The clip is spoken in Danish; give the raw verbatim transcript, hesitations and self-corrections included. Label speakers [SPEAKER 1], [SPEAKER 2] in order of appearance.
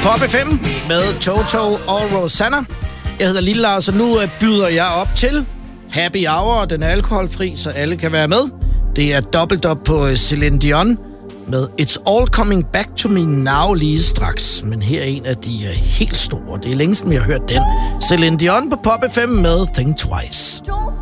[SPEAKER 1] Pop F M med Toto og Rosanna. Jeg hedder Lille Lars, og nu byder jeg op til Happy Hour. Den er alkoholfri, så alle kan være med. Det er dobbelt op på Celine Dion med It's All Coming Back to Me Now lige straks. Men her er en af de helt store. Det er længe siden, vi har hørt den. Celine Dion på Pop F M med Think Twice.